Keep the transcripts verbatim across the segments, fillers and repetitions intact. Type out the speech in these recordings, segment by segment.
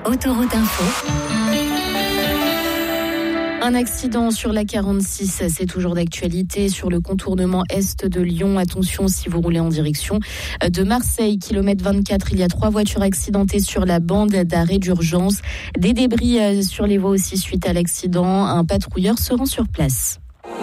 Autoroute Info. Un accident sur la quarante-six, c'est toujours d'actualité sur le contournement est de Lyon. Attention si vous roulez en direction de Marseille, kilomètre vingt-quatre. Il y a trois voitures accidentées sur la bande d'arrêt d'urgence. Des débris sur les voies aussi suite à l'accident. Un patrouilleur se rend sur place.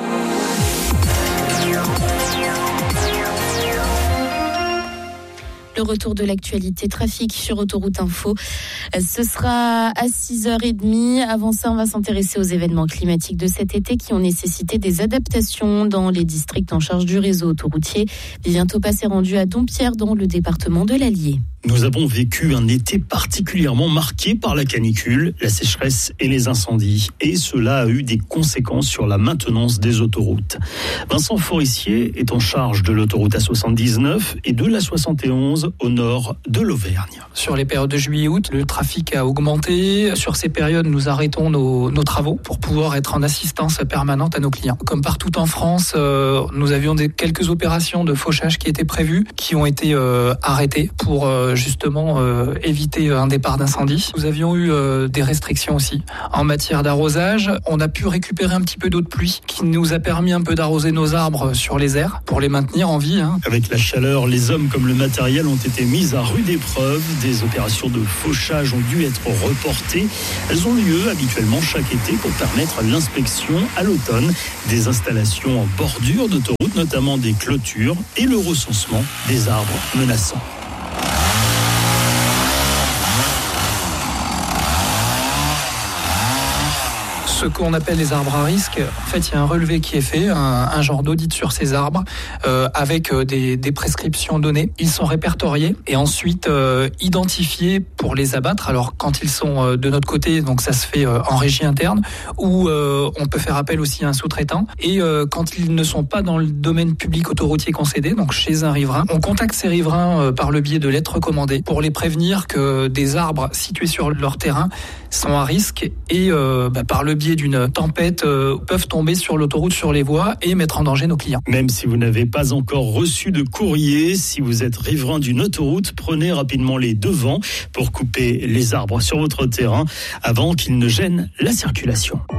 Le retour de l'actualité trafic sur Autoroute Info. Ce sera à six heures trente. Avant ça, on va s'intéresser aux événements climatiques de cet été qui ont nécessité des adaptations dans les districts en charge du réseau autoroutier. Vivien Topa s'est rendu à Dompierre dans le département de l'Allier. Nous avons vécu un été particulièrement marqué par la canicule, la sécheresse et les incendies. Et cela a eu des conséquences sur la maintenance des autoroutes. Vincent Forissier est en charge de l'autoroute A soixante-dix-neuf et de la soixante et onze au nord de l'Auvergne. Sur les périodes de juillet et août, le trafic a augmenté. Sur ces périodes, nous arrêtons nos, nos travaux pour pouvoir être en assistance permanente à nos clients. Comme partout en France, euh, nous avions des, quelques opérations de fauchage qui étaient prévues, qui ont été euh, arrêtées pour euh, justement euh, éviter un départ d'incendie. Nous avions eu euh, des restrictions aussi en matière d'arrosage. On a pu récupérer un petit peu d'eau de pluie qui nous a permis un peu d'arroser nos arbres sur les aires pour les maintenir en vie. Hein. Avec la chaleur, les hommes comme le matériel ont été mis à rude épreuve. Des opérations de fauchage ont dû être reportées. Elles ont lieu habituellement chaque été pour permettre l'inspection à l'automne des installations en bordure d'autoroute, notamment des clôtures et le recensement des arbres menaçants. Ce qu'on appelle les arbres à risque, en fait, il y a un relevé qui est fait, un, un genre d'audit sur ces arbres euh, avec euh, des, des prescriptions données. Ils sont répertoriés et ensuite euh, identifiés pour les abattre. Alors, quand ils sont euh, de notre côté, donc ça se fait euh, en régie interne, ou euh, on peut faire appel aussi à un sous-traitant. Et euh, quand ils ne sont pas dans le domaine public autoroutier concédé, donc chez un riverain, on contacte ces riverains euh, par le biais de lettres recommandées pour les prévenir que des arbres situés sur leur terrain sont à risque et euh, bah, par le biais d'une tempête euh, peuvent tomber sur l'autoroute, sur les voies et mettre en danger nos clients. Même si vous n'avez pas encore reçu de courrier, si vous êtes riverain d'une autoroute, prenez rapidement les devants pour couper les arbres sur votre terrain avant qu'ils ne gênent la circulation.